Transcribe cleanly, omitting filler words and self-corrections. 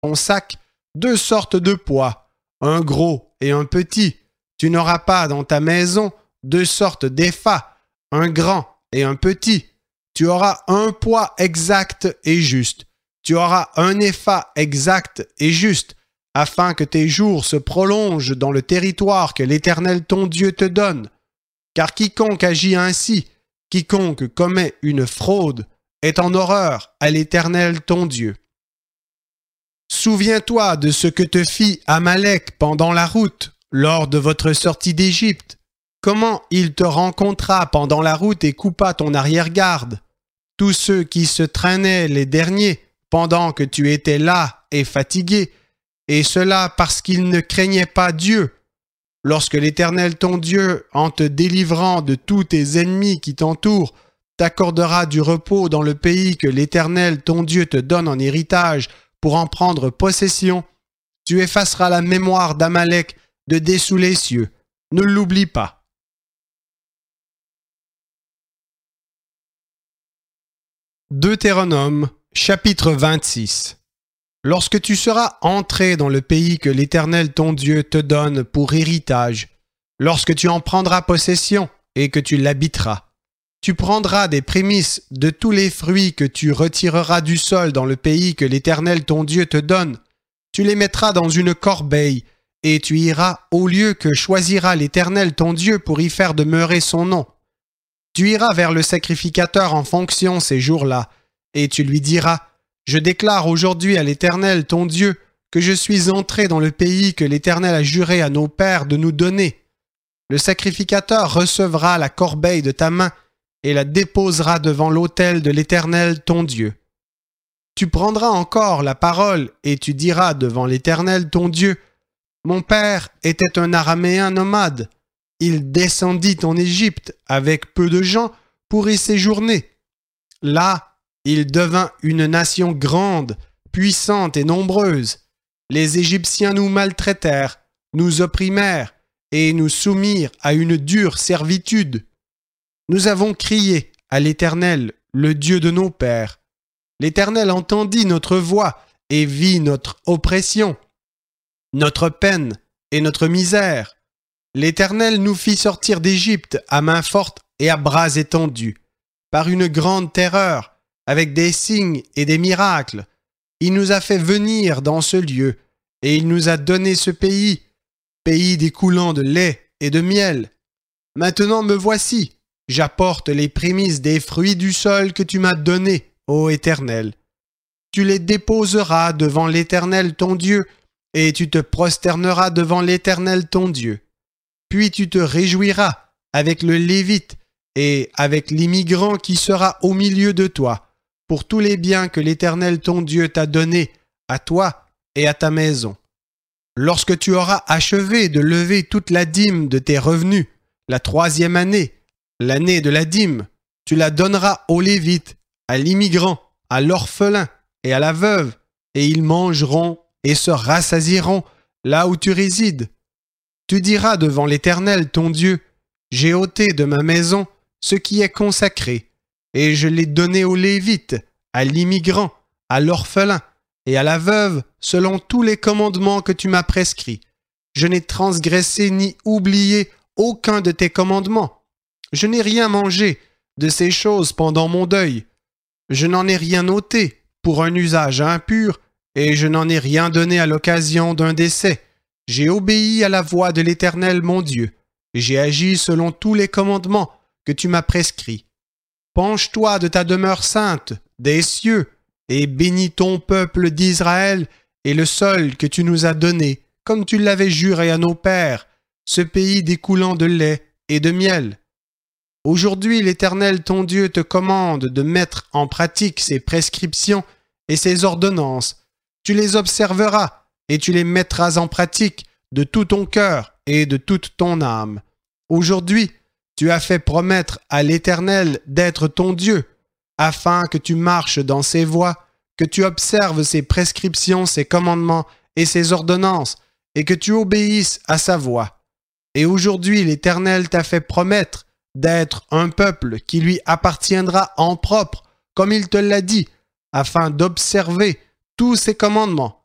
ton sac 2 sortes de poids, un gros et un petit. Tu n'auras pas dans ta maison 2 sortes d'épha, un grand et un petit. Tu auras un poids exact et juste. Tu auras un épha exact et juste, afin que tes jours se prolongent dans le territoire que l'Éternel ton Dieu te donne. Car quiconque agit ainsi, quiconque commet une fraude, est en horreur à l'Éternel ton Dieu. Souviens-toi de ce que te fit Amalek pendant la route, lors de votre sortie d'Égypte. Comment il te rencontra pendant la route et coupa ton arrière-garde. Tous ceux qui se traînaient les derniers, pendant que tu étais là et fatigué, et cela parce qu'ils ne craignaient pas Dieu. Lorsque l'Éternel ton Dieu, en te délivrant de tous tes ennemis qui t'entourent, t'accordera du repos dans le pays que l'Éternel ton Dieu te donne en héritage pour en prendre possession, tu effaceras la mémoire d'Amalek de dessous les cieux. Ne l'oublie pas. Deutéronome, chapitre 26. Lorsque tu seras entré dans le pays que l'Éternel ton Dieu te donne pour héritage, lorsque tu en prendras possession et que tu l'habiteras, tu prendras des prémices de tous les fruits que tu retireras du sol dans le pays que l'Éternel ton Dieu te donne. Tu les mettras dans une corbeille, et tu iras au lieu que choisira l'Éternel ton Dieu pour y faire demeurer son nom. Tu iras vers le sacrificateur en fonction ces jours-là, et tu lui diras, « Je déclare aujourd'hui à l'Éternel ton Dieu que je suis entré dans le pays que l'Éternel a juré à nos pères de nous donner. » Le sacrificateur recevra la corbeille de ta main et la déposera devant l'autel de l'Éternel ton Dieu. Tu prendras encore la parole et tu diras devant l'Éternel ton Dieu, « Mon père était un Araméen nomade. Il descendit en Égypte avec peu de gens pour y séjourner. Là, il devint une nation grande, puissante et nombreuse. Les Égyptiens nous maltraitèrent, nous opprimèrent et nous soumirent à une dure servitude. Nous avons crié à l'Éternel, le Dieu de nos pères. L'Éternel entendit notre voix et vit notre oppression, notre peine et notre misère. L'Éternel nous fit sortir d'Égypte à main forte et à bras étendus, par une grande terreur, avec des signes et des miracles. Il nous a fait venir dans ce lieu, et il nous a donné ce pays, pays découlant de lait et de miel. Maintenant me voici, j'apporte les prémices des fruits du sol que tu m'as donnés, ô Éternel. Tu les déposeras devant l'Éternel ton Dieu, et tu te prosterneras devant l'Éternel ton Dieu. Puis tu te réjouiras avec le Lévite et avec l'immigrant qui sera au milieu de toi, pour tous les biens que l'Éternel ton Dieu t'a donnés, à toi et à ta maison. Lorsque tu auras achevé de lever toute la dîme de tes revenus, la 3e année, l'année de la dîme, tu la donneras aux Lévites, à l'immigrant, à l'orphelin et à la veuve, et ils mangeront et se rassasieront là où tu résides. Tu diras devant l'Éternel ton Dieu, j'ai ôté de ma maison ce qui est consacré, et je l'ai donné aux Lévites, à l'immigrant, à l'orphelin et à la veuve, selon tous les commandements que tu m'as prescrits. Je n'ai transgressé ni oublié aucun de tes commandements. Je n'ai rien mangé de ces choses pendant mon deuil. Je n'en ai rien ôté pour un usage impur, et je n'en ai rien donné à l'occasion d'un décès. J'ai obéi à la voix de l'Éternel mon Dieu, et j'ai agi selon tous les commandements que tu m'as prescrits. Penche-toi de ta demeure sainte, des cieux, et bénis ton peuple d'Israël et le sol que tu nous as donné, comme tu l'avais juré à nos pères, ce pays découlant de lait et de miel. Aujourd'hui, l'Éternel ton Dieu te commande de mettre en pratique ses prescriptions et ses ordonnances. Tu les observeras et tu les mettras en pratique de tout ton cœur et de toute ton âme. Aujourd'hui, tu as fait promettre à l'Éternel d'être ton Dieu, afin que tu marches dans ses voies, que tu observes ses prescriptions, ses commandements et ses ordonnances, et que tu obéisses à sa voix. Et aujourd'hui, l'Éternel t'a fait promettre d'être un peuple qui lui appartiendra en propre, comme il te l'a dit, afin d'observer tous ses commandements,